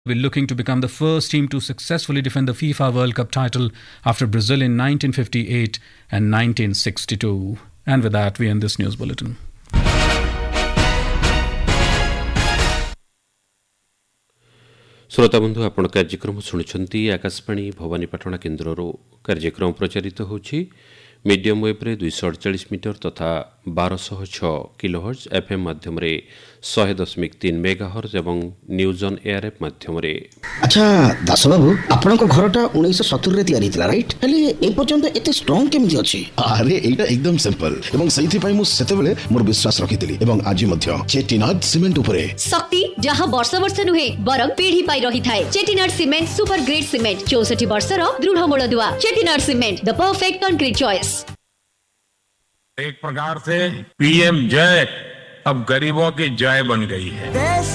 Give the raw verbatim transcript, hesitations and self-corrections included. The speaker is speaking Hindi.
will looking to become the first team to successfully defend the FIFA World Cup title after Brazil in nineteen fifty-eight and nineteen sixty-two. And with that, we end this news bulletin. श्रोता बंधु आपण कार्यक्रम शुणुंट आकाशवाणी भवानीपाटना केन्द्र कार्यक्रम प्रचारित होछि मीडियम वेब रे दुईश अड़चाश मीटर तथा बारश छ किलोहर्ज एफएम माध्यम रे सौ दशमिक तीन मेगाहर्ज एवं न्यूज ऑन एयर एप माध्यम रे। अच्छा दास बाबू आपण को घरटा उन्नीस सत्तर रे तयारी थिला राइट हेले ए पर्यंत एते स्ट्रांग केमिति अछि? अरे एटा एकदम सिंपल एवं सही पई मु सेते बेले मोर विश्वास रखितिली एवं आज मध्य चेटिनाड सीमेंट उपरे शक्ति जहां वर्ष वर्ष नुहे बरं पीढ़ी पाई रही थाए। Chettinad cement super grade cement चौसठ वर्ष रो दृढ़ मूलदुआ। Chettinad cement the perfect concrete choice. एक प्रकार से पीएम जय अब गरीबों की जय बन गई है।